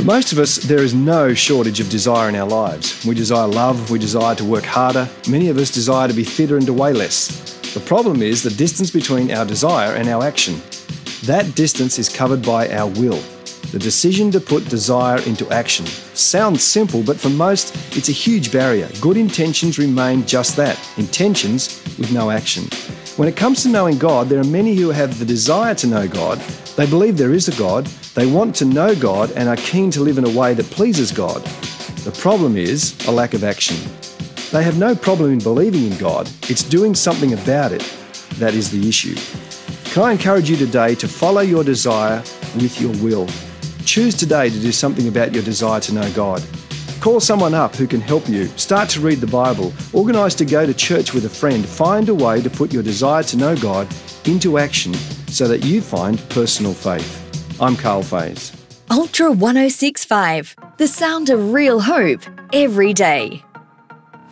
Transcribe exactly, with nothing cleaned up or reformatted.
For most of us, there is no shortage of desire in our lives. We desire love, we desire to work harder. Many of us desire to be fitter and to weigh less. The problem is the distance between our desire and our action. That distance is covered by our will. The decision to put desire into action. Sounds simple, but for most, it's a huge barrier. Good intentions remain just that, intentions with no action. When it comes to knowing God, there are many who have the desire to know God. They believe there is a God, they want to know God and are keen to live in a way that pleases God. The problem is a lack of action. They have no problem in believing in God, it's doing something about it that is the issue. Can I encourage you today to follow your desire with your will? Choose today to do something about your desire to know God. Call someone up who can help you. Start to read the Bible. Organise to go to church with a friend. Find a way to put your desire to know God into action so that you find personal faith. I'm Carl Faze. Ultra one oh six point five, the sound of real hope every day.